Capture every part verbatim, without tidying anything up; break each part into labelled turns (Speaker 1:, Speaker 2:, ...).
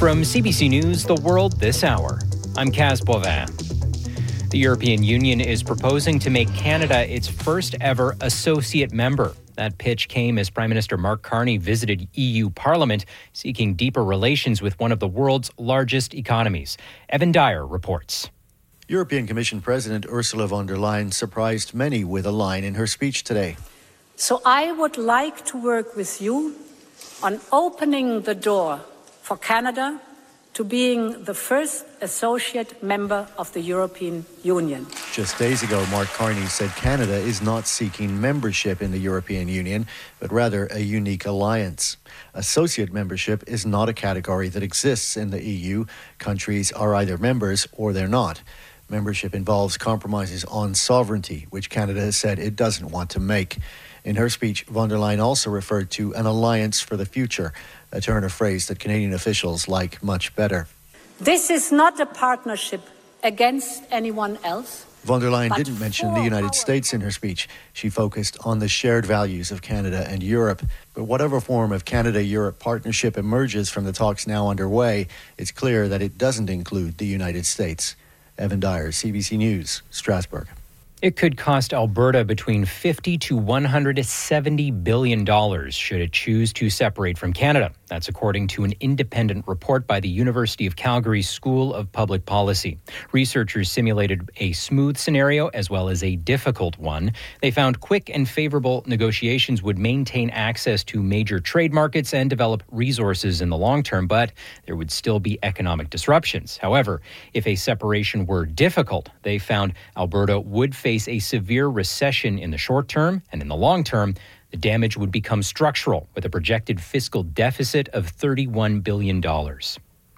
Speaker 1: From C B C News, The World This Hour, I'm Kaz Boivin. The European Union is proposing to make Canada its first ever associate member. That pitch came as Prime Minister Mark Carney visited E U Parliament, seeking deeper relations with one of the world's largest economies. Evan Dyer reports.
Speaker 2: European Commission President Ursula von der Leyen surprised many with a line in her speech today.
Speaker 3: So I would like to work with you on opening the door for Canada to being the first associate member of the European Union.
Speaker 2: Just days ago, Mark Carney said Canada is not seeking membership in the European Union, but rather a unique alliance. Associate membership is not a category that exists in the E U. Countries are either members or they're not. Membership involves compromises on sovereignty, which Canada has said it doesn't want to make. In her speech, von der Leyen also referred to an alliance for the future, a turn of phrase that Canadian officials like much better.
Speaker 3: This is not a partnership against anyone else.
Speaker 2: Von der Leyen didn't mention the United States in her speech. She focused on the shared values of Canada and Europe. But whatever form of Canada-Europe partnership emerges from the talks now underway, it's clear that it doesn't include the United States. Evan Dyer, C B C News, Strasbourg.
Speaker 1: It could cost Alberta between fifty to one hundred seventy billion dollars should it choose to separate from Canada. That's according to an independent report by the University of Calgary's School of Public Policy. Researchers simulated a smooth scenario as well as a difficult one. They found quick and favorable negotiations would maintain access to major trade markets and develop resources in the long term, but there would still be economic disruptions. However, if a separation were difficult, they found Alberta would face a severe recession in the short term, and in the long term, the damage would become structural, with a projected fiscal deficit of thirty-one billion dollars.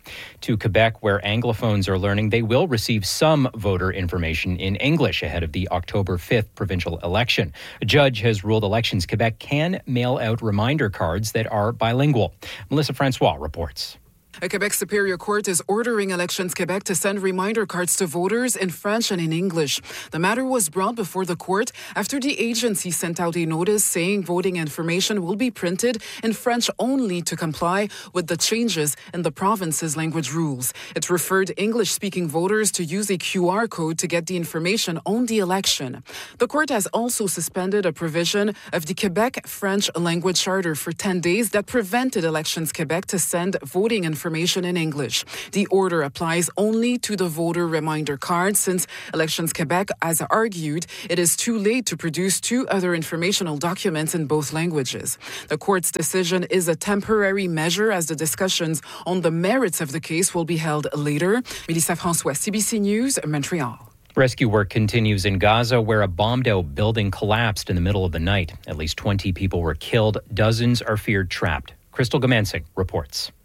Speaker 1: To Quebec, where Anglophones are learning they will receive some voter information in English ahead of the October fifth provincial election. A judge has ruled Elections Quebec can mail out reminder cards that are bilingual. Melissa Francois reports.
Speaker 4: A Quebec Superior Court is ordering Elections Quebec to send reminder cards to voters in French and in English. The matter was brought before the court after the agency sent out a notice saying voting information will be printed in French only to comply with the changes in the province's language rules. It referred English-speaking voters to use a Q R code to get the information on the election. The court has also suspended a provision of the Quebec French language charter for ten days that prevented Elections Quebec to send voting information information in English. The order applies only to the voter reminder card since Elections Quebec has argued it is too late to produce two other informational documents in both languages. The court's decision is a temporary measure as the discussions on the merits of the case will be held later. Melissa Francois, C B C News, Montreal.
Speaker 1: Rescue work continues in Gaza, where a bombed-out building collapsed in the middle of the night. At least twenty people were killed. Dozens are feared trapped. Crystal Gamansing reports.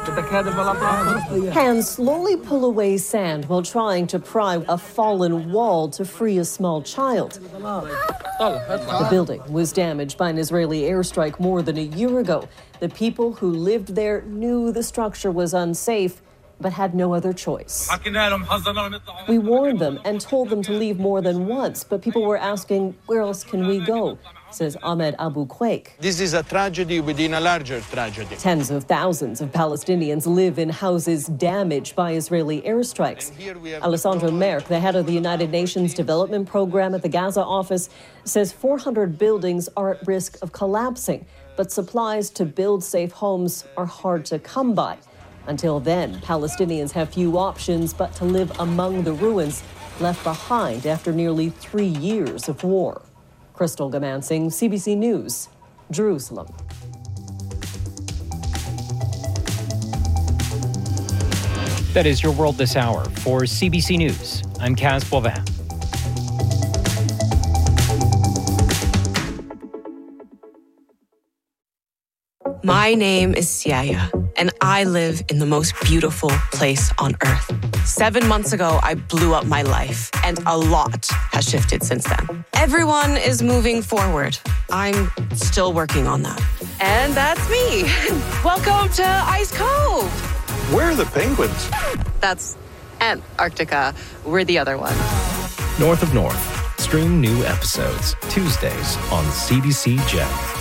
Speaker 5: Hands slowly pull away sand while trying to pry a fallen wall to free a small child. The building was damaged by an Israeli airstrike more than a year ago. The people who lived there knew the structure was unsafe, but had no other choice. We warned them and told them to leave more than once, but people were asking, where else can we go? Says Ahmed Abu Quaik.
Speaker 6: This is a tragedy within a larger tragedy.
Speaker 5: Tens of thousands of Palestinians live in houses damaged by Israeli airstrikes. Alessandro Merck, the head of the United Nations Development Program at the Gaza office, says four hundred buildings are at risk of collapsing, but supplies to build safe homes are hard to come by. Until then, Palestinians have few options but to live among the ruins left behind after nearly three years of war. Crystal Gamansing, C B C News, Jerusalem.
Speaker 1: That is your World This Hour. For C B C News, I'm Kaz Boivin.
Speaker 7: My name is Siaya, and I live in the most beautiful place on earth. Seven months ago, I blew up my life, and a lot has shifted since then. Everyone is moving forward. I'm still working on that. And that's me. Welcome to Ice Cove.
Speaker 6: Where are the penguins?
Speaker 7: That's Antarctica. We're the other one.
Speaker 8: North of North. Stream new episodes Tuesdays on C B C Gem.